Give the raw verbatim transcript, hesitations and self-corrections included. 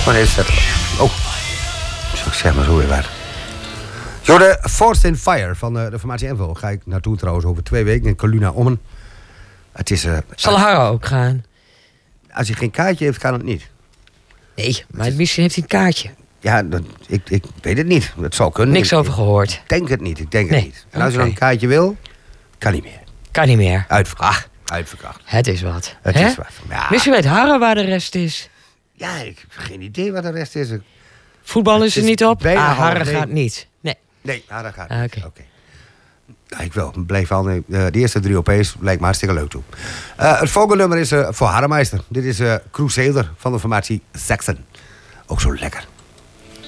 Maar nee, zet oh. Ik zeg maar zo weer waar. Yo, de Force in Fire van de, de formatie Envo. Ga ik naartoe trouwens over twee weken in Coluna Ommen. Het is... Uh, Zal Harro ook gaan? Als hij geen kaartje heeft, kan het niet. Nee, maar misschien heeft hij een kaartje. Ja, dat, ik, ik weet het niet. Het zou kunnen. Niks ik, over gehoord? Ik denk het niet, ik denk nee. het niet. En als okay. je dan een kaartje wil, kan niet meer. Kan niet meer? Uitverkracht. Uitverkracht. Het is wat. Het Hè? is wat. Ja. Misschien weet Harro waar de rest is. Ja, ik heb geen idee wat de rest is. Voetbal is er niet op? Ah, Harro nee. gaat niet. Nee. Nee, Harro gaat ah, niet. Oké. Okay. Ja, ik wel. Blijf al, uh, de eerste drie O P's lijkt me hartstikke leuk toe. Uh, het volgende nummer is uh, voor Harremeister. Dit is uh, Crusader van de formatie Saxon. Ook zo lekker.